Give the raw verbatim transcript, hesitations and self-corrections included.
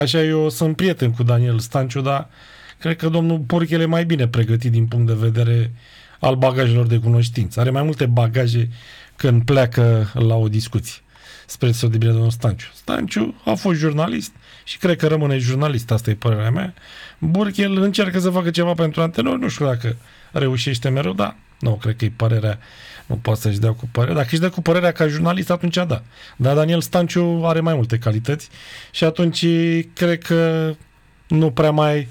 Așa, eu sunt prieten cu Daniel Stanciu, dar cred că domnul Borchel e mai bine pregătit din punct de vedere al bagajelor de cunoștință. Are mai multe bagaje când pleacă la o discuție, spre deosebire de domnul Stanciu. Stanciu a fost jurnalist și cred că rămâne jurnalist, asta e părerea mea. Borchel încearcă să facă ceva pentru antenori, nu știu dacă reușește mereu, dar nu, cred că e părerea, nu poate să-și dea cu părerea. Dacă își dă cu părerea ca jurnalist, atunci da. Dar Daniel Stanciu are mai multe calități și atunci cred că nu prea mai